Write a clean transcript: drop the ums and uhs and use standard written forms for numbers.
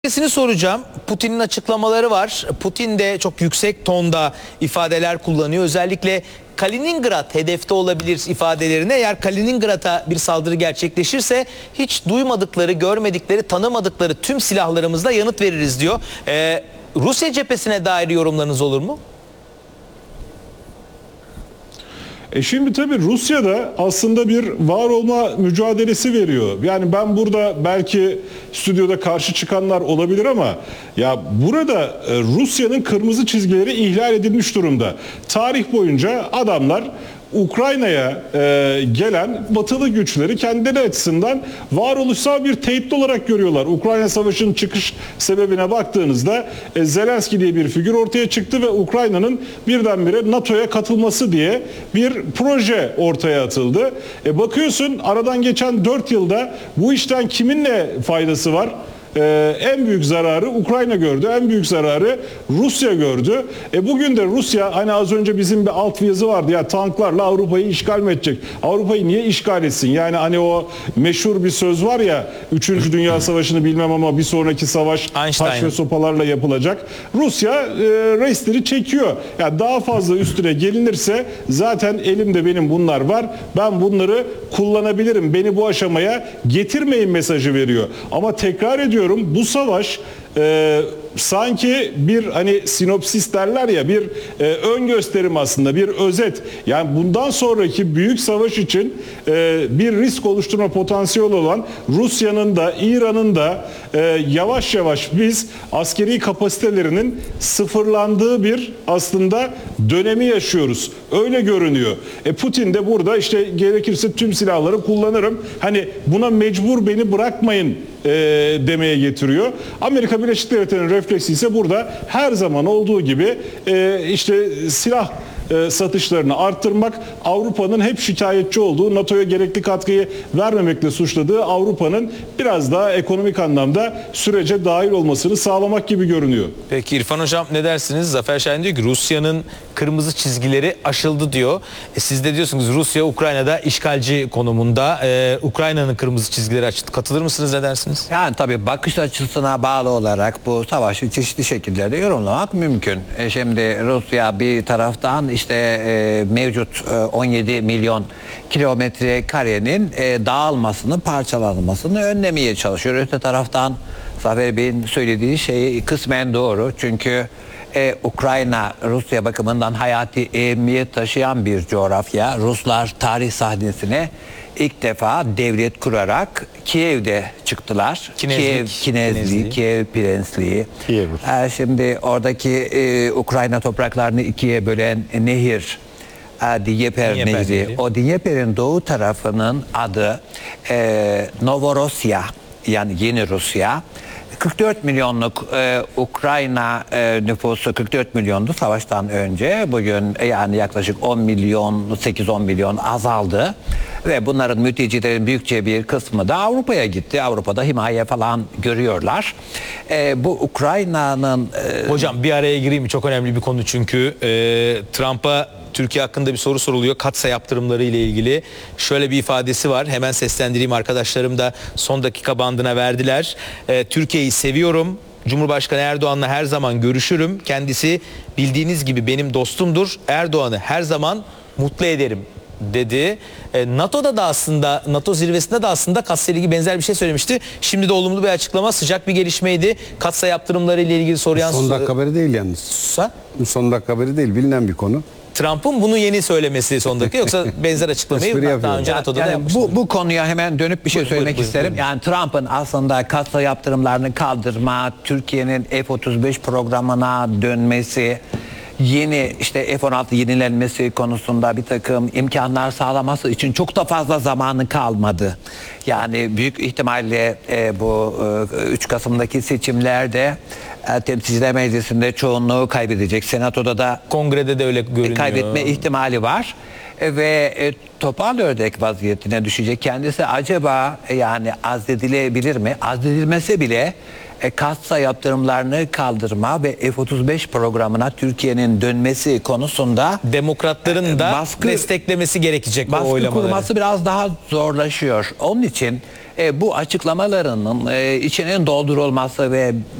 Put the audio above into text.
Soracağım. Putin'in açıklamaları var. Putin de çok yüksek tonda ifadeler kullanıyor. Özellikle Kaliningrad hedefte olabilir ifadelerine. Eğer Kaliningrad'a bir saldırı gerçekleşirse hiç duymadıkları, görmedikleri, tanımadıkları tüm silahlarımızla yanıt veririz diyor. Rusya cephesine dair yorumlarınız olur mu? Şimdi tabii Rusya'da aslında bir var olma mücadelesi veriyor. Yani ben burada belki stüdyoda karşı çıkanlar olabilir ama ya burada Rusya'nın kırmızı çizgileri ihlal edilmiş durumda. Tarih boyunca adamlar Ukrayna'ya gelen batılı güçleri kendileri açısından varoluşsal bir tehdit olarak görüyorlar. Ukrayna Savaşı'nın çıkış sebebine baktığınızda Zelenski diye bir figür ortaya çıktı ve Ukrayna'nın birdenbire NATO'ya katılması diye bir proje ortaya atıldı. Bakıyorsun aradan geçen 4 yılda bu işten kimin ne faydası var? En büyük zararı Ukrayna gördü, en büyük zararı Rusya gördü. Bugün de Rusya, hani az önce bizim bir alt yazı vardı ya, tanklarla Avrupa'yı işgal mi edecek? Avrupa'yı niye işgal etsin? Yani hani o meşhur bir söz var ya, 3. Dünya Savaşı'nı bilmem ama bir sonraki savaş taş ve sopalarla yapılacak. Rusya restleri çekiyor. Yani daha fazla üstüne gelinirse zaten elimde benim bunlar var, ben bunları kullanabilirim, beni bu aşamaya getirmeyin mesajı veriyor. Ama tekrar ediyorum, bu savaş sanki bir hani sinopsis derler ya, bir ön gösterim aslında, bir özet. Yani bundan sonraki büyük savaş için bir risk oluşturma potansiyeli olan Rusya'nın da İran'ın da yavaş yavaş biz askeri kapasitelerinin sıfırlandığı bir aslında dönemi yaşıyoruz. Öyle görünüyor. Putin de burada işte gerekirse tüm silahları kullanırım, hani buna mecbur beni bırakmayın demeye getiriyor. Amerika Birleşik Devletleri'nin refleksi ise burada her zaman olduğu gibi işte silah satışlarını arttırmak, Avrupa'nın hep şikayetçi olduğu, NATO'ya gerekli katkıyı vermemekle suçladığı Avrupa'nın biraz daha ekonomik anlamda sürece dahil olmasını sağlamak gibi görünüyor. Peki İrfan Hocam ne dersiniz? Zafer Şahin diyor ki Rusya'nın kırmızı çizgileri aşıldı diyor. Siz de diyorsunuz Rusya Ukrayna'da işgalci konumunda. Ukrayna'nın kırmızı çizgileri açıldı. Katılır mısınız, ne dersiniz? Yani tabii bakış açısına bağlı olarak bu savaşı çeşitli şekillerde yorumlamak mümkün. Şimdi Rusya bir taraftan işte mevcut 17 milyon kilometre karenin dağılmasını, parçalanmasını önlemeye çalışıyor. Öte taraftan Zafer Bey'in söylediği şey kısmen doğru. Çünkü Ukrayna Rusya bakımından hayati ehemmiyet taşıyan bir coğrafya. Ruslar tarih sahnesine ilk defa devlet kurarak Kiev'de çıktılar. Kiev Prensliği. Şimdi oradaki Ukrayna topraklarını ikiye bölen nehir, Dnieper Nehri. O Dnieper'in doğu tarafının adı Novorossiya, yani Yeni Rusya. 44 milyonluk Ukrayna nüfusu 44 milyondu savaştan önce. Bugün yani yaklaşık 10 milyon, 8-10 milyon azaldı. Ve bunların mültecilerin büyükçe bir kısmı da Avrupa'ya gitti. Avrupa'da himaye falan görüyorlar. Bu Ukrayna'nın... Hocam bir araya gireyim mi? Çok önemli bir konu çünkü. Trump'a Türkiye hakkında bir soru soruluyor. Katsa yaptırımları ile ilgili. Şöyle bir ifadesi var. Hemen seslendireyim, arkadaşlarım da son dakika bandına verdiler. Türkiye'yi seviyorum. Cumhurbaşkanı Erdoğan'la her zaman görüşürüm. Kendisi bildiğiniz gibi benim dostumdur. Erdoğan'ı her zaman mutlu ederim dedi. NATO'da da aslında, NATO zirvesinde de aslında Katsa ile ilgili benzer bir şey söylemişti. Şimdi de olumlu bir açıklama, sıcak bir gelişmeydi. Katsa yaptırımları ile ilgili soruyan... Son dakika haberi değil yalnız. Son dakika haberi değil, bilinen bir konu. Trump'ın bunu yeni söylemesi son dakika, yoksa benzer açıklamayı daha önce NATO'da da yapmıştı. Bu konuya hemen dönüp bir şey söylemek isterim. Yani Trump'ın aslında Katsa yaptırımlarını kaldırma, Türkiye'nin F-35 programına dönmesi, yeni işte F-16 yenilenmesi konusunda bir takım imkanlar sağlaması için çok da fazla zamanı kalmadı. Yani büyük ihtimalle bu 3 Kasım'daki seçimlerde Temsilciler Meclisi'nde çoğunluğu kaybedecek. Senato'da da, kongrede de öyle görünüyor, kaybetme ihtimali var. Ve topal ördek vaziyetine düşecek. Kendisi acaba yani azledilebilir mi? Azledilmese bile Katsa yaptırımlarını kaldırma ve F-35 programına Türkiye'nin dönmesi konusunda demokratların da desteklemesi gerekecek o oylamaları. Baskı kurması biraz daha zorlaşıyor. Onun için bu açıklamalarının içinin doldurulması ve